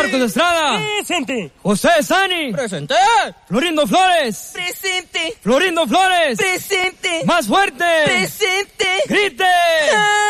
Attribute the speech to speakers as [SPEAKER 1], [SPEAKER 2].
[SPEAKER 1] Marcos Estrada.
[SPEAKER 2] Presente.
[SPEAKER 1] José Sani.
[SPEAKER 3] Presente.
[SPEAKER 1] Florindo Flores.
[SPEAKER 3] Presente.
[SPEAKER 1] Florindo Flores.
[SPEAKER 3] Presente.
[SPEAKER 1] Más fuerte.
[SPEAKER 3] Presente.
[SPEAKER 1] Grite.